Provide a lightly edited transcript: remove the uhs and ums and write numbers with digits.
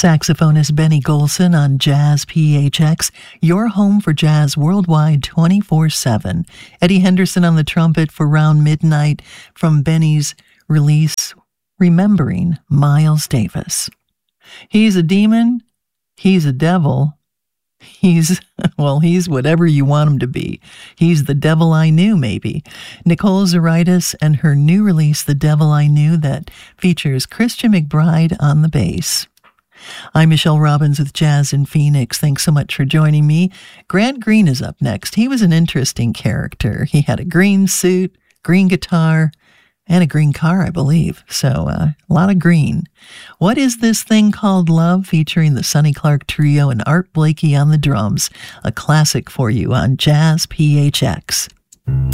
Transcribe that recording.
Saxophonist Benny Golson on Jazz PHX, your home for jazz worldwide 24/7. Eddie Henderson on the trumpet for Round Midnight from Benny's release, Remembering Miles Davis. He's a demon, he's a devil, he's whatever you want him to be. He's the devil I knew, maybe. Nicole Zaritis and her new release, The Devil I Knew, that features Christian McBride on the bass. I'm Michelle Robbins with Jazz in Phoenix. Thanks so much for joining me. Grant Green is up next. He was an interesting character. He had a green suit, green guitar, and a green car, I believe. So a lot of green. What is this thing called love? Featuring the Sonny Clark Trio and Art Blakey on the drums. A classic for you on Jazz PHX.